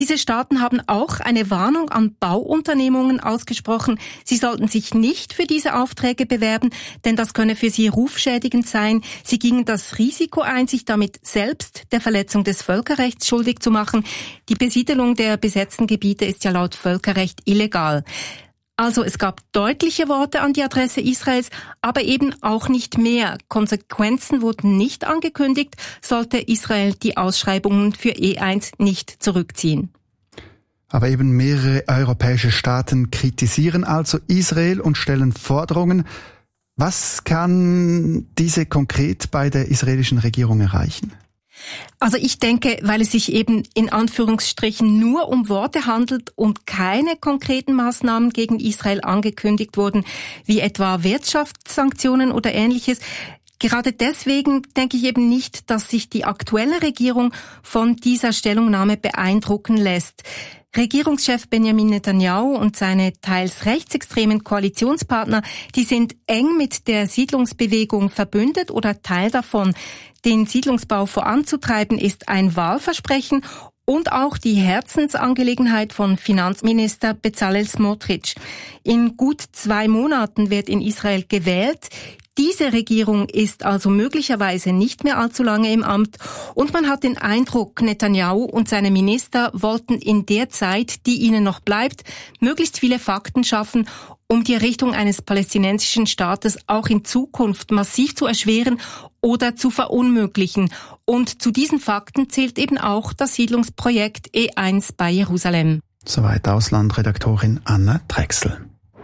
Diese Staaten haben auch eine Warnung an Bauunternehmungen ausgesprochen. Sie sollten sich nicht für diese Aufträge bewerben, denn das könne für sie rufschädigend sein. Sie gingen das Risiko ein, sich damit selbst der Verletzung des Völkerrechts schuldig zu machen. Die Besiedelung der besetzten Gebiete ist ja laut Völkerrecht illegal. Also es gab deutliche Worte an die Adresse Israels, aber eben auch nicht mehr. Konsequenzen wurden nicht angekündigt, sollte Israel die Ausschreibungen für E1 nicht zurückziehen. Aber eben mehrere europäische Staaten kritisieren also Israel und stellen Forderungen. Was kann diese konkret bei der israelischen Regierung erreichen? Also ich denke, weil es sich eben in Anführungsstrichen nur um Worte handelt und keine konkreten Maßnahmen gegen Israel angekündigt wurden, wie etwa Wirtschaftssanktionen oder Ähnliches. Gerade deswegen denke ich eben nicht, dass sich die aktuelle Regierung von dieser Stellungnahme beeindrucken lässt. Regierungschef Benjamin Netanyahu und seine teils rechtsextremen Koalitionspartner, die sind eng mit der Siedlungsbewegung verbündet oder Teil davon. Den Siedlungsbau voranzutreiben ist ein Wahlversprechen und auch die Herzensangelegenheit von Finanzminister Bezalel Smotrich. In gut 2 Monaten wird in Israel gewählt. Diese Regierung ist also möglicherweise nicht mehr allzu lange im Amt und man hat den Eindruck, Netanyahu und seine Minister wollten in der Zeit, die ihnen noch bleibt, möglichst viele Fakten schaffen, um die Errichtung eines palästinensischen Staates auch in Zukunft massiv zu erschweren oder zu verunmöglichen. Und zu diesen Fakten zählt eben auch das Siedlungsprojekt E1 bei Jerusalem. Soweit Auslandredaktorin Anna Drechsel.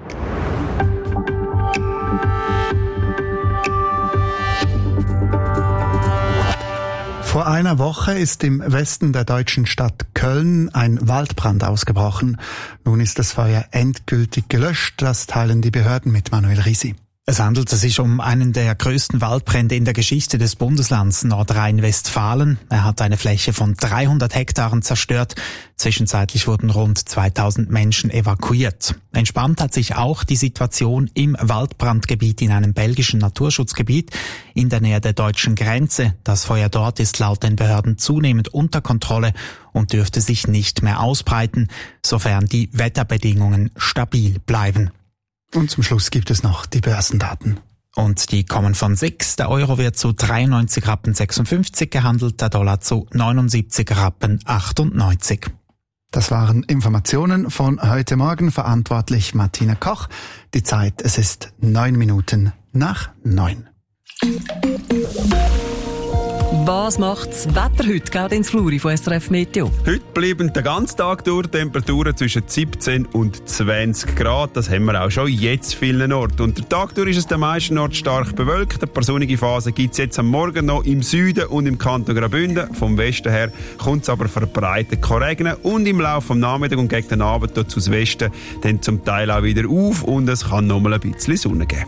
Vor einer Woche ist im Westen der deutschen Stadt Köln ein Waldbrand ausgebrochen. Nun ist das Feuer endgültig gelöscht. Das teilen die Behörden mit. Manuel Risi. Es handelt sich um einen der größten Waldbrände in der Geschichte des Bundeslands Nordrhein-Westfalen. Er hat eine Fläche von 300 Hektaren zerstört. Zwischenzeitlich wurden rund 2000 Menschen evakuiert. Entspannt hat sich auch die Situation im Waldbrandgebiet in einem belgischen Naturschutzgebiet in der Nähe der deutschen Grenze. Das Feuer dort ist laut den Behörden zunehmend unter Kontrolle und dürfte sich nicht mehr ausbreiten, sofern die Wetterbedingungen stabil bleiben. Und zum Schluss gibt es noch die Börsendaten. Und die kommen von 6. Der Euro wird zu 93,56 Rappen gehandelt, der Dollar zu 79,98 Rappen. Das waren Informationen von heute Morgen, verantwortlich Martina Koch. Die Zeit, es ist 9 nach 9. Was macht das Wetter heute? Geht ins Fluri von SRF Meteo. Heute bleiben den ganzen Tag durch Temperaturen zwischen 17 und 20 Grad. Das haben wir auch schon jetzt vielen Orten. Und der Tag durch ist es den meisten Orten stark bewölkt. Eine paar sonnige Phase gibt es jetzt am Morgen noch im Süden und im Kanton Graubünden. Vom Westen her kommt es aber verbreitet regnen. Und im Laufe des Nachmittags und gegen den Abend dort aus Westen dann zum Teil auch wieder auf. Und es kann noch mal ein bisschen Sonne geben.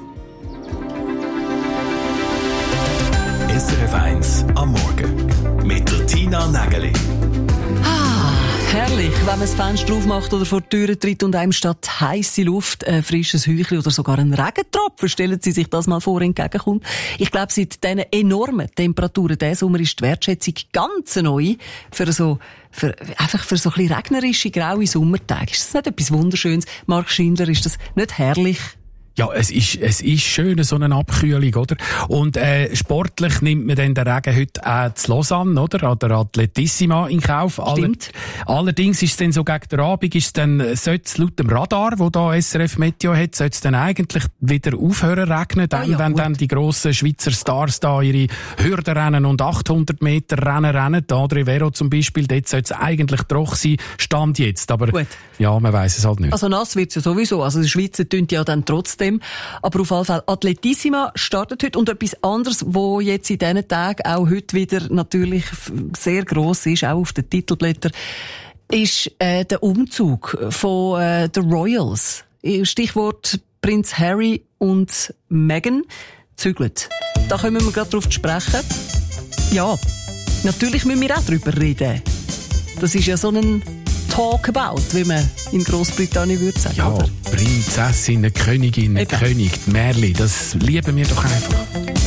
SRF 1 am Morgen mit der Tina Nägeli. Herrlich, wenn man das Fenster aufmacht oder vor die Türe tritt und einem statt heisse Luft ein frisches Hüchli oder sogar ein Regentropfen, stellen Sie sich das mal vor, entgegenkommt. Ich glaube, seit diesen enormen Temperaturen diesen Sommer ist die Wertschätzung ganz neu für so ein bisschen regnerische, graue Sommertage. Ist das nicht etwas Wunderschönes? Marc Schindler, ist das nicht herrlich? Ja, es ist schön, so eine Abkühlung, oder? Und sportlich nimmt man dann den Regen heute auch zu Lausanne, oder? An der Atletissima in Kauf. Stimmt. Allerdings ist es dann so gegen den Abend, sollte es laut dem Radar, wo da SRF Meteo hat, sollte es dann eigentlich wieder aufhören regnen, wenn dann die grossen Schweizer Stars da ihre Hürdenrennen und 800 Meter Rennen rennen. Da André Vero zum Beispiel, dort sollte es eigentlich trocken sein, Stand jetzt. Aber gut. Ja, man weiss es halt nicht. Also nass wird's ja sowieso. Also die Schweizer tönt ja dann trotzdem. Aber auf jeden Fall, Atletissima startet heute. Und etwas anderes, wo jetzt in diesen Tagen auch heute wieder natürlich sehr gross ist, auch auf den Titelblättern, ist der Umzug von den Royals. Stichwort Prinz Harry und Meghan zügelt. Da kommen wir gerade drauf zu sprechen. Ja, natürlich müssen wir auch darüber reden. Das ist ja so ein Talkabout, wie man in Großbritannien würde sagen. Ja, oder? Prinzessinnen, Königinnen, König, die Märchen, das lieben wir doch einfach.